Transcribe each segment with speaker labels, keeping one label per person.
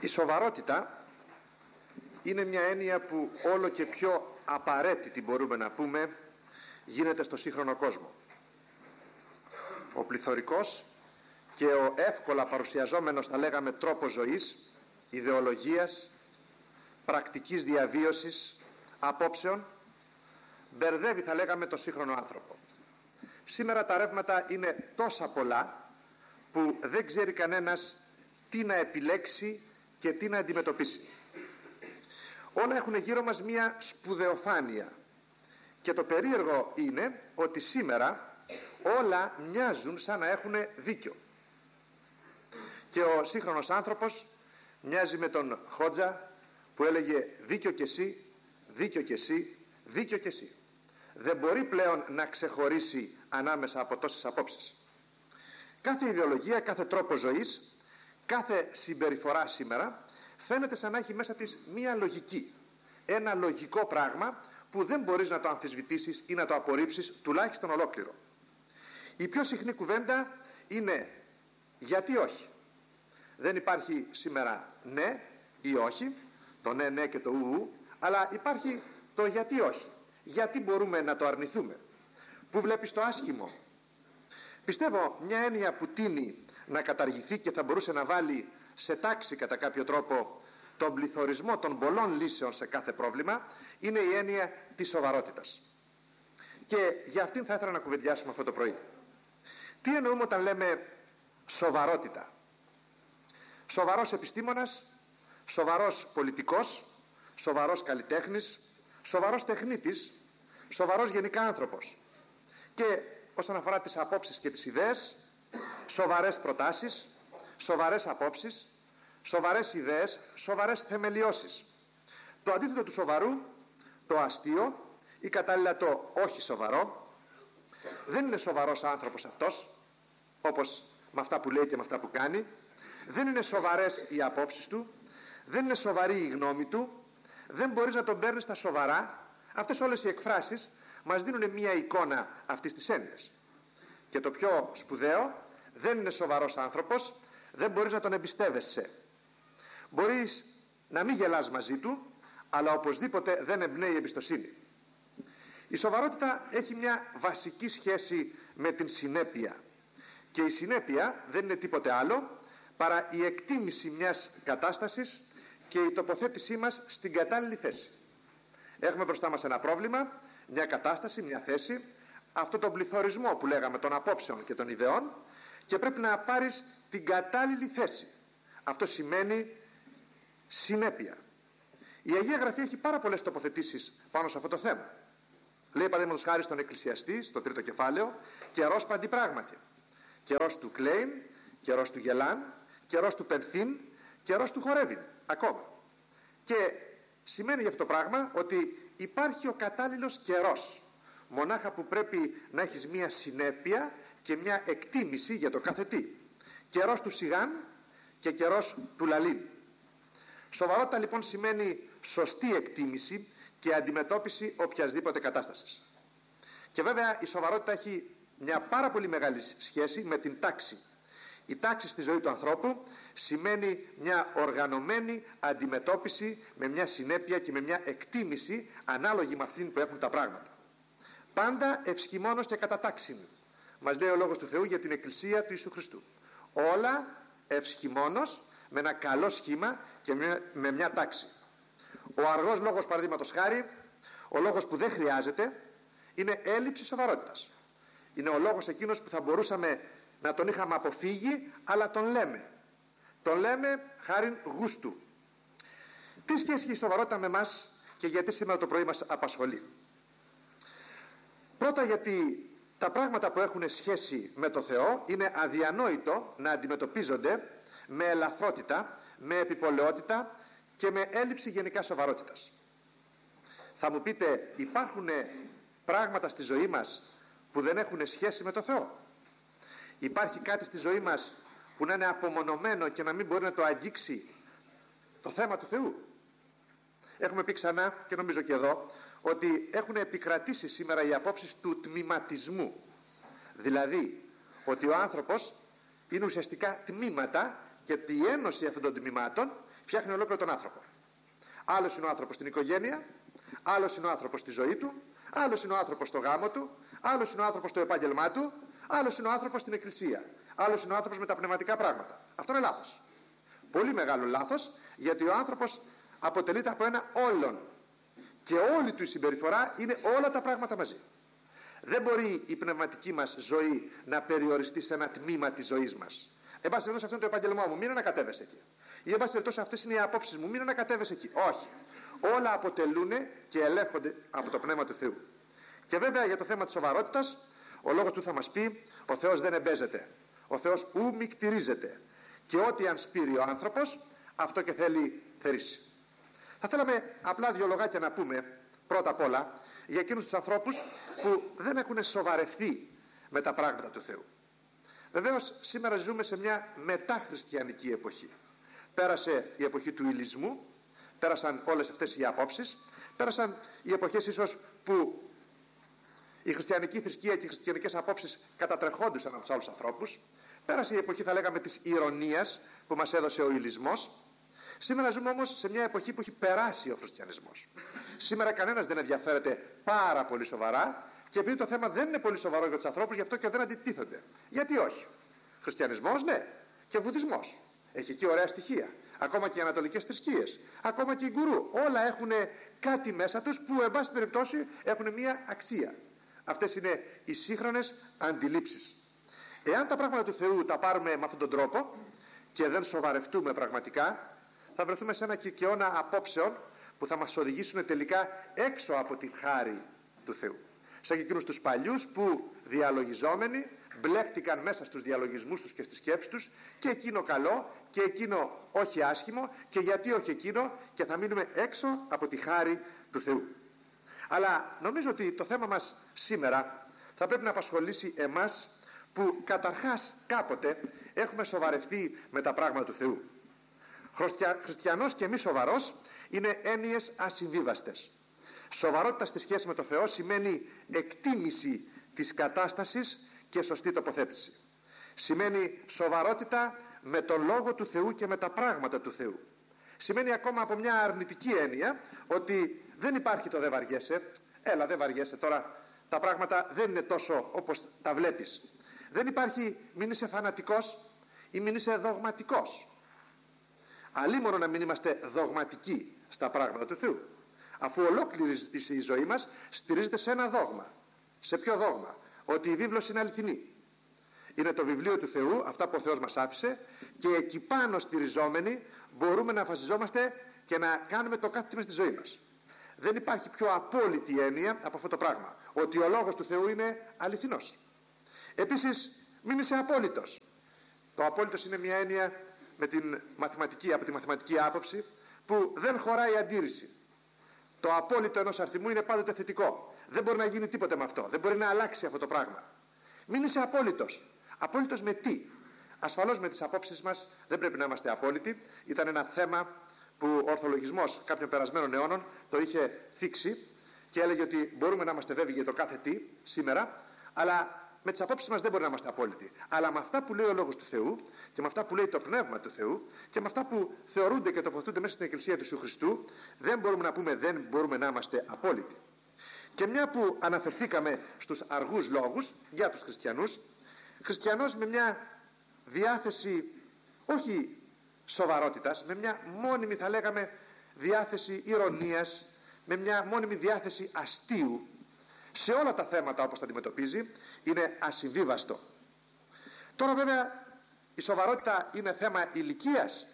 Speaker 1: Η σοβαρότητα είναι μια έννοια που όλο και πιο απαραίτητη, μπορούμε να πούμε, γίνεται στο σύγχρονο κόσμο. Ο πληθωρικός και ο εύκολα παρουσιαζόμενος, θα λέγαμε, τρόπος ζωής, ιδεολογίας, πρακτικής διαβίωσης, απόψεων, μπερδεύει, θα λέγαμε, το σύγχρονο άνθρωπο. Σήμερα τα ρεύματα είναι τόσα πολλά που δεν ξέρει κανένας τι να επιλέξει και τι να αντιμετωπίσει. Όλα έχουν γύρω μας μία σπουδαιοφάνεια και το περίεργο είναι ότι σήμερα όλα μοιάζουν σαν να έχουν δίκιο. Και ο σύγχρονος άνθρωπος μοιάζει με τον Χότζα που έλεγε δίκιο κι εσύ, δίκιο κι εσύ, δίκιο κι εσύ. Δεν μπορεί πλέον να ξεχωρίσει ανάμεσα από τόσες απόψεις. Κάθε ιδεολογία, κάθε τρόπο ζωής, κάθε συμπεριφορά σήμερα φαίνεται σαν να έχει μέσα της μία λογική. Ένα λογικό πράγμα που δεν μπορείς να το αμφισβητήσεις ή να το απορρίψεις, τουλάχιστον ολόκληρο. Η πιο συχνή κουβέντα είναι γιατί όχι. Δεν υπάρχει σήμερα ναι ή όχι, το ναι ναι και το ου, αλλά υπάρχει το γιατί όχι. Γιατί μπορούμε να το αρνηθούμε. Πού βλέπεις το άσχημο. Πιστεύω μια έννοια που τείνει να καταργηθεί και θα μπορούσε να βάλει σε τάξη κατά κάποιο τρόπο τον πληθωρισμό των πολλών λύσεων σε κάθε πρόβλημα είναι η έννοια της σοβαρότητας. Και για αυτήν θα ήθελα να κουβεντιάσουμε αυτό το πρωί. Τι εννοούμε όταν λέμε σοβαρότητα. Σοβαρός επιστήμονας, σοβαρός πολιτικός, σοβαρός καλλιτέχνης, σοβαρός τεχνίτης, σοβαρός γενικά άνθρωπος. Και όσον αφορά τις απόψεις και τις ιδέες, σοβαρές προτάσεις, σοβαρές απόψεις, σοβαρές ιδέες, σοβαρές θεμελιώσεις. Το αντίθετο του σοβαρού, το αστείο ή κατάλληλα το όχι σοβαρό, δεν είναι σοβαρός άνθρωπος αυτός, όπως με αυτά που λέει και με αυτά που κάνει. Δεν είναι σοβαρές οι απόψεις του, δεν είναι σοβαρή η γνώμη του, δεν μπορείς να τον παίρνεις στα σοβαρά. Αυτές όλες οι εκφράσεις μας δίνουν μια εικόνα αυτής της έννοιας. Και το πιο σπουδαίο, δεν είναι σοβαρός άνθρωπος, δεν μπορείς να τον εμπιστεύεσαι. Μπορείς να μην γελάς μαζί του, αλλά οπωσδήποτε δεν εμπνέει εμπιστοσύνη. Η σοβαρότητα έχει μια βασική σχέση με την συνέπεια. Και η συνέπεια δεν είναι τίποτε άλλο παρά η εκτίμηση μιας κατάστασης και η τοποθέτησή μας στην κατάλληλη θέση. Έχουμε μπροστά μας ένα πρόβλημα, μια κατάσταση, μια θέση, αυτό τον πληθωρισμό που λέγαμε των απόψεων και των ιδεών, και πρέπει να πάρεις την κατάλληλη θέση. Αυτό σημαίνει συνέπεια. Η Αγία Γραφή έχει πάρα πολλές τοποθετήσεις πάνω σε αυτό το θέμα. Λέει παραδείγματος χάρη στον Εκκλησιαστή, στο 3ο κεφάλαιο, καιρός παντιπράγματι. Καιρός του κλέιν, καιρός του γελάν, καιρός του πενθύν, καιρός του χορεύειν. Ακόμα. Και σημαίνει για αυτό το πράγμα ότι υπάρχει ο κατάλληλος καιρός. Μονάχα που πρέπει να έχεις μία συνέπεια και μία εκτίμηση για το κάθε τι. Καιρός του σιγάν και καιρός του λαλήν. Σοβαρότητα λοιπόν σημαίνει σωστή εκτίμηση και αντιμετώπιση οποιασδήποτε κατάστασης. Και βέβαια η σοβαρότητα έχει μια πάρα πολύ μεγάλη σχέση με την τάξη. Η τάξη στη ζωή του ανθρώπου σημαίνει μια οργανωμένη αντιμετώπιση με μια συνέπεια και με μια εκτίμηση ανάλογη με αυτήν που έχουν τα πράγματα. Πάντα ευσχημόνος και κατά τάξιν, μας λέει ο Λόγος του Θεού για την Εκκλησία του Ιησού Χριστού. Όλα ευσχημόνος, με ένα καλό σχήμα και με μια τάξη. Ο αργός λόγος, παραδείγματος χάρη, ο λόγος που δεν χρειάζεται, είναι έλλειψη σοβαρότητας. Είναι ο λόγος εκείνος που θα μπορούσαμε να τον είχαμε αποφύγει, αλλά τον λέμε. Τον λέμε χάριν γούστου. Τι σχέση έχει η σοβαρότητα με εμάς και γιατί σήμερα το πρωί μας απασχολεί. Πρώτα γιατί τα πράγματα που έχουν σχέση με το Θεό είναι αδιανόητο να αντιμετωπίζονται με ελαφρότητα, με επιπολαιότητα και με έλλειψη γενικά σοβαρότητας. Θα μου πείτε, υπάρχουν πράγματα στη ζωή μας που δεν έχουν σχέση με το Θεό. Υπάρχει κάτι στη ζωή μας που να είναι απομονωμένο και να μην μπορεί να το αγγίξει το θέμα του Θεού. Έχουμε πει ξανά και νομίζω και εδώ ότι έχουν επικρατήσει σήμερα οι απόψεις του τμηματισμού. Δηλαδή ότι ο άνθρωπος είναι ουσιαστικά τμήματα και η ένωση αυτών των τμήματων φτιάχνει ολόκληρο τον άνθρωπο. Άλλος είναι ο άνθρωπος στην οικογένεια, άλλος είναι ο άνθρωπος στη ζωή του, άλλος είναι ο άνθρωπος στο γάμο του, άλλος είναι ο άνθρωπος στο επάγγελμά του, άλλος είναι ο άνθρωπος στην εκκλησία, άλλος είναι ο άνθρωπος με τα πνευματικά πράγματα. Αυτό είναι λάθος. Πολύ μεγάλο λάθος, γιατί ο άνθρωπος αποτελείται από ένα όλον. Και όλη του η συμπεριφορά είναι όλα τα πράγματα μαζί. Δεν μπορεί η πνευματική μας ζωή να περιοριστεί σε ένα τμήμα της ζωής μας. Εν πάση περιπτώσει, αυτό είναι το επάγγελμό μου, μην ανακατεύεσαι εκεί. Ή εν πάση περιπτώσει, αυτές είναι οι απόψεις μου, μην ανακατεύεσαι εκεί. Όχι. Όλα αποτελούν και ελέγχονται από το Πνεύμα του Θεού. Και βέβαια για το θέμα της σοβαρότητας, ο λόγος του θα μας πει: ο Θεός δεν εμπέζεται. Ο Θεός ου μικτηρίζεται. Και ό,τι αν σπείρει ο άνθρωπος, αυτό και θέλει θερήσει. Θα θέλαμε απλά δύο λογάκια να πούμε πρώτα απ' όλα για εκείνους τους ανθρώπους που δεν έχουν σοβαρευτεί με τα πράγματα του Θεού. Βεβαίως σήμερα ζούμε σε μια μεταχριστιανική εποχή. Πέρασε η εποχή του υλισμού, πέρασαν όλες αυτές οι απόψεις, πέρασαν οι εποχές ίσως που η χριστιανική θρησκεία και οι χριστιανικές απόψεις κατατρεχόντουσαν από τους άλλους ανθρώπους. Πέρασε η εποχή, θα λέγαμε, της ηρωνίας που μας έδωσε ο υλισμός. Σήμερα ζούμε όμως σε μια εποχή που έχει περάσει ο χριστιανισμός. Σήμερα κανένας δεν ενδιαφέρεται πάρα πολύ σοβαρά, και επειδή το θέμα δεν είναι πολύ σοβαρό για τους ανθρώπους, γι' αυτό και δεν αντιτίθονται. Γιατί όχι? Χριστιανισμός, ναι, και βουδισμός. Έχει εκεί ωραία στοιχεία. Ακόμα και οι ανατολικές θρησκείες, ακόμα και οι γκουρού. Όλα έχουν κάτι μέσα τους που, εν πάση περιπτώσει, έχουν μια αξία. Αυτές είναι οι σύγχρονες αντιλήψεις. Εάν τα πράγματα του Θεού τα πάρουμε με αυτόν τον τρόπο και δεν σοβαρευτούμε πραγματικά, θα βρεθούμε σε ένα κικαιώνα απόψεων που θα μας οδηγήσουν τελικά έξω από τη χάρη του Θεού. Σαν και εκείνους τους παλιούς που διαλογιζόμενοι μπλέχτηκαν μέσα στους διαλογισμούς τους και στις σκέψεις τους, και εκείνο καλό και εκείνο όχι άσχημο, και γιατί όχι εκείνο, και θα μείνουμε έξω από τη χάρη του Θεού. Αλλά νομίζω ότι το θέμα μας σήμερα θα πρέπει να απασχολήσει εμάς που καταρχάς κάποτε έχουμε σοβαρευτεί με τα πράγματα του Θεού. Χριστιανός και μη σοβαρός είναι έννοιες ασυμβίβαστες. Σοβαρότητα στη σχέση με το Θεό σημαίνει εκτίμηση της κατάστασης και σωστή τοποθέτηση. Σημαίνει σοβαρότητα με τον Λόγο του Θεού και με τα πράγματα του Θεού. Σημαίνει ακόμα από μια αρνητική έννοια ότι δεν υπάρχει το δεν βαριέσαι. Έλα, δεν βαριέσαι τώρα, τα πράγματα δεν είναι τόσο όπως τα βλέπεις. Δεν υπάρχει μην είσαι φανατικός ή μην είσαι δογματικός. Αλλήμονο να μην είμαστε δογματικοί στα πράγματα του Θεού, αφού ολόκληρη η ζωή μας στηρίζεται σε ένα δόγμα. Σε ποιο δόγμα? Ότι η βίβλος είναι αληθινή. Είναι το βιβλίο του Θεού, αυτά που ο Θεός μας άφησε, και εκεί πάνω στηριζόμενοι μπορούμε να βασιζόμαστε και να κάνουμε το κάθε τι μες στη ζωή μας. Δεν υπάρχει πιο απόλυτη έννοια από αυτό το πράγμα, ότι ο Λόγος του Θεού είναι αληθινός. Επίσης, μην είσαι απόλυτος. Το απόλυτος είναι μια έννοια με την μαθηματική, από τη μαθηματική άποψη, που δεν χωράει αντίρρηση. Το απόλυτο ενός αριθμού είναι πάντοτε θετικό. Δεν μπορεί να γίνει τίποτε με αυτό. Δεν μπορεί να αλλάξει αυτό το πράγμα. Μην είσαι απόλυτος. Απόλυτος με τι? Ασφαλώς με τις απόψεις μας δεν πρέπει να είμαστε απόλυτοι. Ήταν ένα θέμα που ο ορθολογισμός κάποιων περασμένων αιώνων το είχε θίξει και έλεγε ότι μπορούμε να είμαστε βέβαιοι για το κάθε τι σήμερα, αλλά με τις απόψεις μας δεν μπορεί να είμαστε απόλυτοι. Αλλά με αυτά που λέει ο Λόγος του Θεού και με αυτά που λέει το Πνεύμα του Θεού και με αυτά που θεωρούνται και τοποθετούνται μέσα στην Εκκλησία του Ιησού Χριστού, δεν μπορούμε να πούμε δεν μπορούμε να είμαστε απόλυτοι. Και μια που αναφερθήκαμε στους αργούς λόγους για τους χριστιανούς, χριστιανός με μια διάθεση όχι σοβαρότητας, με μια μόνιμη, θα λέγαμε, διάθεση ηρωνίας, με μια μόνιμη διάθεση αστείου σε όλα τα θέματα όπως τα αντιμετωπίζει, είναι ασυμβίβαστο. Τώρα βέβαια η σοβαρότητα είναι θέμα ηλικίας.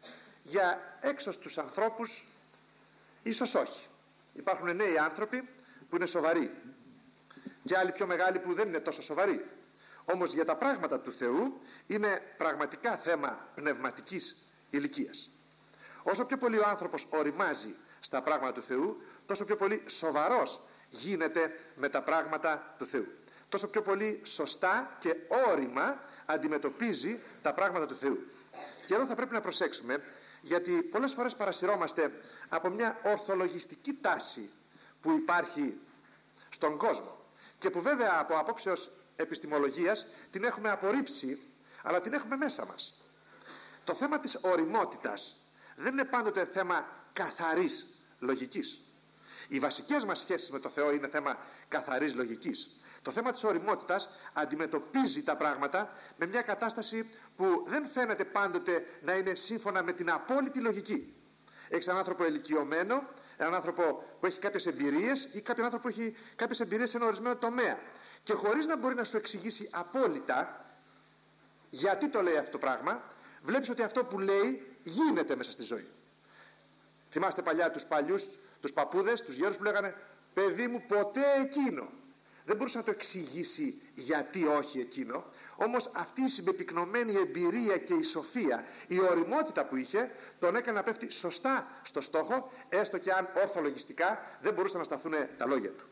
Speaker 1: Για έξω στους ανθρώπους ίσως όχι. Υπάρχουν νέοι άνθρωποι που είναι σοβαροί και άλλοι πιο μεγάλοι που δεν είναι τόσο σοβαροί. Όμως για τα πράγματα του Θεού είναι πραγματικά θέμα πνευματικής ηλικίας. Όσο πιο πολύ ο άνθρωπος οριμάζει στα πράγματα του Θεού, τόσο πιο πολύ σοβαρός γίνεται με τα πράγματα του Θεού. Τόσο πιο πολύ σωστά και όρημα αντιμετωπίζει τα πράγματα του Θεού. Και εδώ θα πρέπει να προσέξουμε, γιατί πολλές φορές παρασυρώμαστε από μια ορθολογιστική τάση που υπάρχει στον κόσμο και που βέβαια από απόψεως επιστημολογίας την έχουμε απορρίψει, αλλά την έχουμε μέσα μας. Το θέμα της οριμότητας δεν είναι πάντοτε θέμα καθαρής λογικής. Οι βασικές μας σχέσεις με το Θεό είναι θέμα καθαρής λογικής. Το θέμα της ωριμότητας αντιμετωπίζει τα πράγματα με μια κατάσταση που δεν φαίνεται πάντοτε να είναι σύμφωνα με την απόλυτη λογική. Έχεις έναν άνθρωπο ηλικιωμένο, έναν άνθρωπο που έχει κάποιες εμπειρίες ή κάποιον άνθρωπο που έχει κάποιες εμπειρίες σε ένα ορισμένο τομέα. Και χωρίς να μπορεί να σου εξηγήσει απόλυτα γιατί το λέει αυτό το πράγμα, βλέπεις ότι αυτό που λέει γίνεται μέσα στη ζωή. Θυμάστε παλιά τους παππούδες, τους γέρους που λέγανε «Παιδί μου, ποτέ εκείνο». Δεν μπορούσε να το εξηγήσει γιατί όχι εκείνο, όμως αυτή η συμπεπυκνωμένη εμπειρία και η σοφία, η ωριμότητα που είχε, τον έκανε να πέφτει σωστά στο στόχο, έστω και αν ορθολογιστικά δεν μπορούσαν να σταθούν τα λόγια του.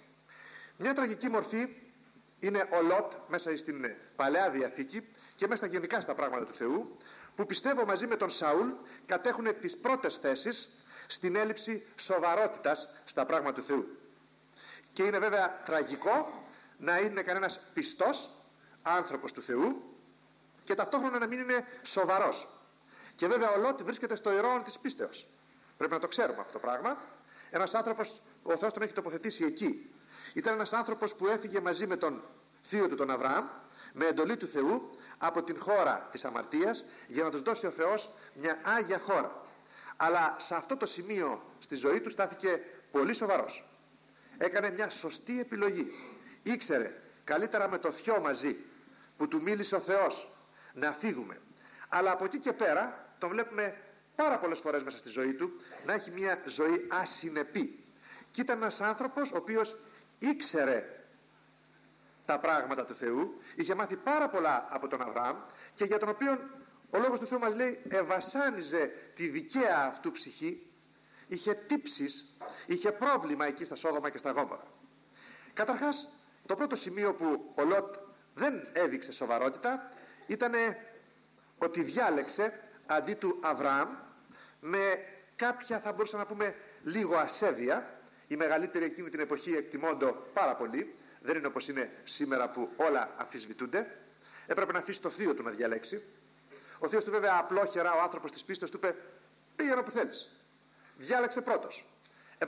Speaker 1: Μια τραγική μορφή είναι ο Λότ μέσα στην Παλαιά Διαθήκη και μέσα γενικά στα πράγματα του Θεού, που πιστεύω μαζί με τον Σαούλ κατέχουν τις πρώτες θέσεις στην έλλειψη σοβαρότητας στα πράγματα του Θεού. Και είναι βέβαια τραγικό να είναι κανένας πιστός άνθρωπος του Θεού και ταυτόχρονα να μην είναι σοβαρός. Και βέβαια ο Λότ βρίσκεται στο ιερόν της πίστεως. Πρέπει να το ξέρουμε αυτό το πράγμα. Ένας άνθρωπος, ο Θεός τον έχει τοποθετήσει εκεί. Ήταν ένας άνθρωπος που έφυγε μαζί με τον θείο του τον Αβραάμ, με εντολή του Θεού, από την χώρα της αμαρτίας, για να τους δώσει ο Θεός μια άγια χώρα. Αλλά σε αυτό το σημείο στη ζωή του στάθηκε πολύ σοβαρός. Έκανε μια σωστή επιλογή. Ήξερε καλύτερα με το θειό μαζί που του μίλησε ο Θεός να φύγουμε. Αλλά από εκεί και πέρα τον βλέπουμε πάρα πολλές φορές μέσα στη ζωή του να έχει μια ζωή ασυνεπή. Και ήταν ένας άνθρωπος ο οποίος ήξερε τα πράγματα του Θεού, είχε μάθει πάρα πολλά από τον Αβραάμ και για τον οποίο ο λόγος του Θεού μας λέει ευασάνιζε τη δικαία αυτού ψυχή, είχε τύψεις, είχε πρόβλημα εκεί στα Σόδομα και στα Γόμορα. Καταρχάς, το πρώτο σημείο που ο Λότ δεν έδειξε σοβαρότητα ήταν ότι διάλεξε αντί του Αβραάμ με κάποια, θα μπορούσαμε να πούμε, λίγο ασέβεια. Η μεγαλύτερη εκείνη την εποχή εκτιμώντο πάρα πολύ. Δεν είναι όπως είναι σήμερα που όλα αμφισβητούνται. Έπρεπε να αφήσει το θείο του να διαλέξει. Ο θείος του βέβαια απλόχερα, ο άνθρωπος της πίστης του είπε πήγαινε όπου θέλεις. Διάλεξε πρώτος.